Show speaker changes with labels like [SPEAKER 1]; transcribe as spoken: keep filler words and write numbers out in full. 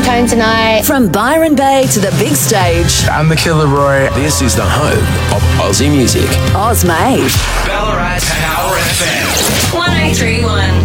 [SPEAKER 1] Tone tonight.
[SPEAKER 2] From Byron Bay to the big stage.
[SPEAKER 3] I'm the Killer Roy.
[SPEAKER 4] This is the home of Aussie music.
[SPEAKER 2] Ozmade.
[SPEAKER 5] Ballarat Power F M.
[SPEAKER 6] one oh three point one.